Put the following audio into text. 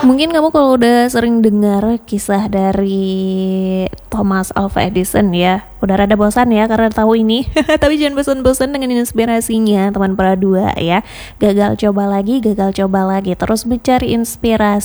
Mungkin kamu kalau udah sering dengar kisah dari Thomas Alva Edison ya, udah rada bosan ya karena tahu ini. Tapi jangan bosan-bosan dengan inspirasinya, teman para dua ya. Gagal coba lagi, terus mencari inspirasi